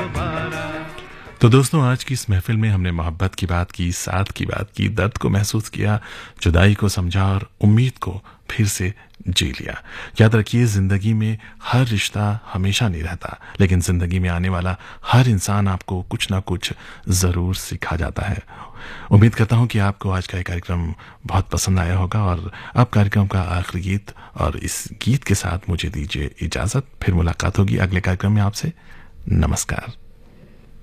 दोबारा। तो दोस्तों, आज की इस महफिल में हमने मोहब्बत की बात की, साथ की बात की, दर्द को महसूस किया, जुदाई को समझा और उम्मीद को फिर से जी लिया। याद रखिए, जिंदगी में हर रिश्ता हमेशा नहीं रहता, लेकिन जिंदगी में आने वाला हर इंसान आपको कुछ ना कुछ जरूर सिखा जाता है। उम्मीद करता हूं कि आपको आज का ये कार्यक्रम बहुत पसंद आया होगा। और अब कार्यक्रम का आखिरी गीत, और इस गीत के साथ मुझे दीजिए इजाजत। फिर मुलाकात होगी अगले कार्यक्रम में आपसे। नमस्कार।